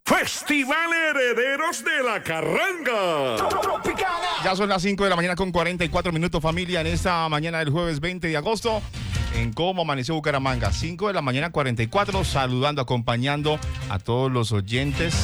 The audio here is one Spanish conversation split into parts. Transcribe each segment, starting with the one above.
Festival Herederos de la Carranga. Ya son las 5 de la mañana con 44 minutos, familia, en esta mañana del jueves 20 de agosto. En Cómo Amaneció Bucaramanga, 5 de la mañana 44, saludando, acompañando a todos los oyentes.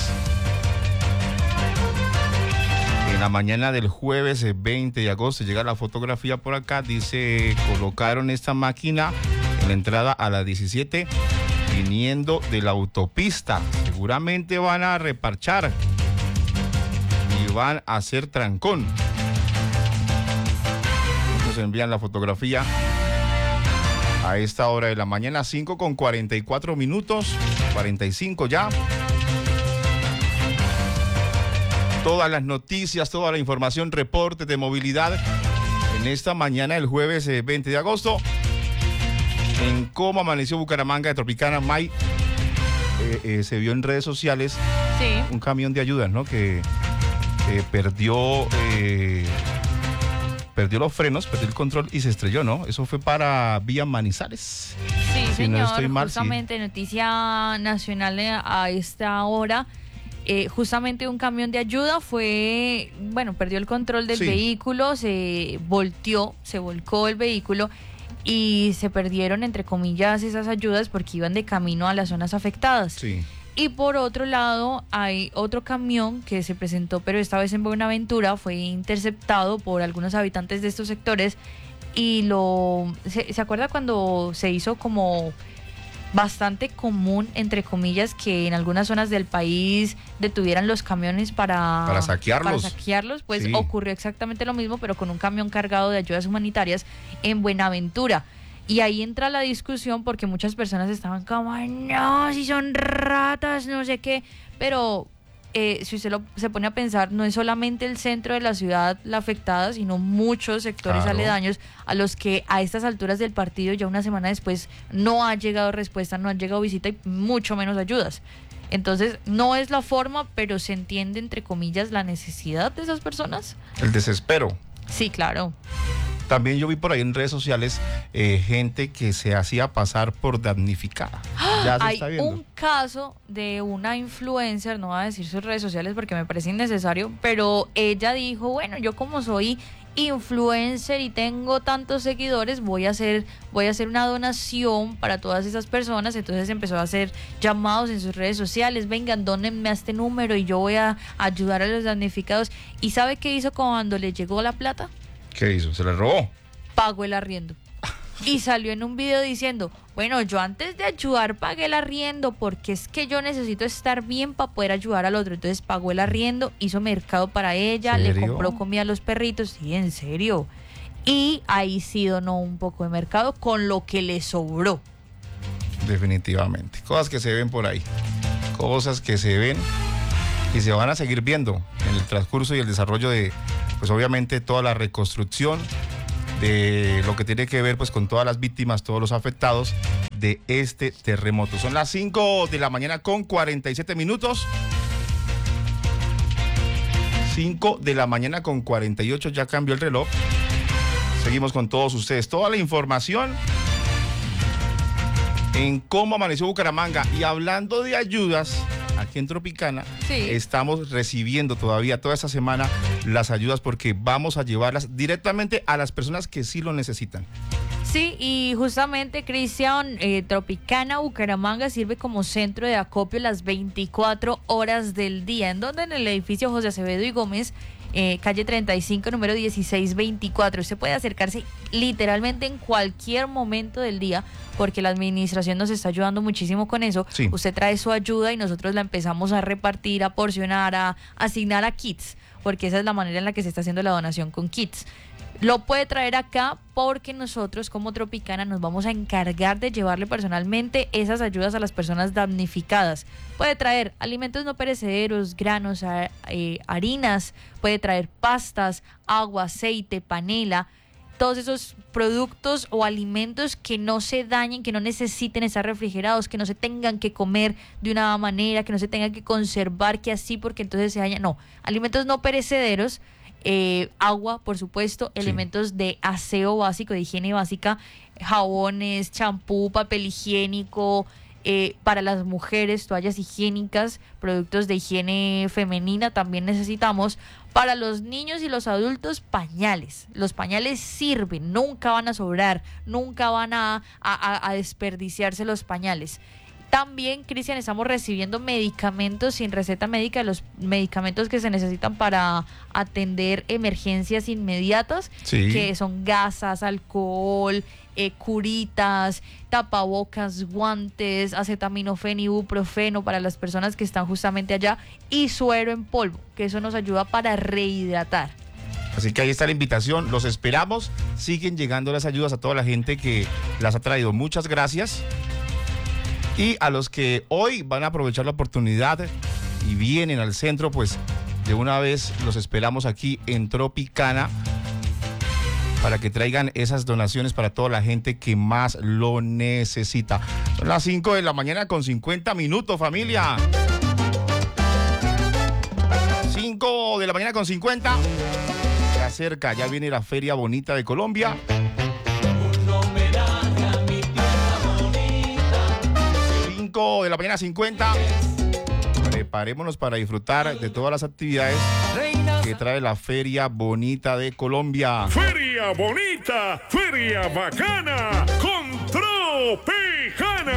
En la mañana del jueves 20 de agosto llega la fotografía por acá, dice, colocaron esta máquina en la entrada a la 17, viniendo de la autopista. Seguramente van a reparchar y van a hacer trancón. Nos envían la fotografía a esta hora de la mañana, 5 con 44 minutos, 45 ya. Todas las noticias, toda la información, reportes de movilidad en esta mañana del jueves 20 de agosto. En Cómo Amaneció Bucaramanga de Tropicana, May, se vio en redes sociales un camión de ayudas, ¿no? Que perdió los frenos, perdió el control y se estrelló, ¿no? Eso fue para Vía Manizales. Sí, si señor, no estoy mal, justamente sí. Noticia nacional a esta hora. Justamente un camión de ayuda perdió el control del vehículo, se volcó el vehículo y se perdieron, entre comillas, esas ayudas porque iban de camino a las zonas afectadas. Sí. Y por otro lado, hay otro camión que se presentó, pero esta vez en Buenaventura, fue interceptado por algunos habitantes de estos sectores y ¿se acuerda cuando se hizo como bastante común, entre comillas, que en algunas zonas del país detuvieran los camiones para saquearlos? Pues sí, ocurrió exactamente lo mismo, pero con un camión cargado de ayudas humanitarias en Buenaventura. Y ahí entra la discusión porque muchas personas estaban como, no, si son ratas, no sé qué. Pero si usted se pone a pensar, no es solamente el centro de la ciudad la afectada, sino muchos sectores aledaños a los que a estas alturas del partido, ya una semana después, no ha llegado respuesta, no ha llegado visita y mucho menos ayudas. Entonces, no es la forma, pero se entiende, entre comillas, la necesidad de esas personas. El desespero. Sí, claro. También yo vi por ahí en redes sociales gente que se hacía pasar por damnificada. Ya se está viendo. Hay un caso de una influencer, no voy a decir sus redes sociales porque me parece innecesario, pero ella dijo, bueno, yo como soy influencer y tengo tantos seguidores, voy a hacer una donación para todas esas personas. Entonces empezó a hacer llamados en sus redes sociales, vengan, dónenme a este número y yo voy a ayudar a los damnificados. ¿Y sabe qué hizo cuando le llegó la plata? ¿Qué hizo? ¿Se la robó? Pagó el arriendo. Y salió en un video diciendo, bueno, yo antes de ayudar pagué el arriendo porque es que yo necesito estar bien para poder ayudar al otro. Entonces pagó el arriendo, hizo mercado para ella, le compró comida a los perritos. Sí, en serio. Y ahí sí donó un poco de mercado con lo que le sobró. Definitivamente. Cosas que se ven por ahí. Cosas que se ven y se van a seguir viendo en el transcurso y el desarrollo de, pues obviamente, toda la reconstrucción de lo que tiene que ver pues con todas las víctimas, todos los afectados de este terremoto. Son las 5 de la mañana con 47 minutos. 5 de la mañana con 48, ya cambió el reloj. Seguimos con todos ustedes. Toda la información en Cómo Amaneció Bucaramanga. Y hablando de ayudas, aquí en Tropicana, estamos recibiendo todavía toda esta semana las ayudas porque vamos a llevarlas directamente a las personas que sí lo necesitan. Sí, y justamente, Cristian, Tropicana Bucaramanga sirve como centro de acopio las 24 horas del día, en donde en el edificio José Acevedo y Gómez, calle 35, número 1624. Usted puede acercarse literalmente en cualquier momento del día, porque la administración nos está ayudando muchísimo con eso. Sí. Usted trae su ayuda y nosotros la empezamos a repartir, a porcionar, a asignar a kits, porque esa es la manera en la que se está haciendo la donación con kits. Lo puede traer acá porque nosotros como Tropicana nos vamos a encargar de llevarle personalmente esas ayudas a las personas damnificadas. Puede traer alimentos no perecederos, granos, harinas, puede traer pastas, agua, aceite, panela, todos esos productos o alimentos que no se dañen, que no necesiten estar refrigerados, que no se tengan que comer de una manera, que no se tengan que conservar, que así porque entonces se dañan. No, alimentos no perecederos. Agua, por supuesto, elementos de aseo básico, de higiene básica, jabones, champú, papel higiénico, Para las mujeres, toallas higiénicas, productos de higiene femenina también necesitamos. Para los niños y los adultos, pañales. Los pañales sirven, nunca van a sobrar, nunca van a desperdiciarse los pañales. También, Cristian, estamos recibiendo medicamentos sin receta médica, los medicamentos que se necesitan para atender emergencias inmediatas, Sí. que son gasas, alcohol, curitas, tapabocas, guantes, acetaminofén, ibuprofeno para las personas que están justamente allá, y suero en polvo, que eso nos ayuda para rehidratar. Así que ahí está la invitación, los esperamos. Siguen llegando las ayudas a toda la gente que las ha traído. Muchas gracias. Y a los que hoy van a aprovechar la oportunidad y vienen al centro, pues de una vez los esperamos aquí en Tropicana para que traigan esas donaciones para toda la gente que más lo necesita. Son las 5 de la mañana con 50 minutos, familia. 5 de la mañana con 50. Se acerca, ya viene la Feria Bonita de Colombia. 5 de la mañana 50. Preparémonos para disfrutar de todas las actividades que trae la Feria Bonita de Colombia. Feria bonita, feria bacana, con Tropicana.